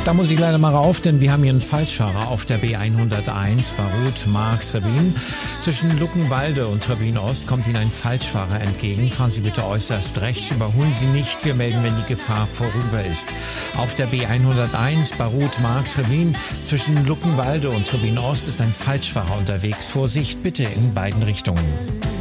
Da muss ich leider mal rauf, denn wir haben hier einen Falschfahrer auf der B101 Baruth-Marxrevin. Zwischen Luckenwalde und Trebin-Ost kommt Ihnen ein Falschfahrer entgegen. Fahren Sie bitte äußerst rechts, überholen Sie nicht. Wir melden, wenn die Gefahr vorüber ist. Auf der B101 Baruth-Marxrevin zwischen Luckenwalde und Trebin-Ost ist ein Falschfahrer unterwegs. Vorsicht bitte in beiden Richtungen.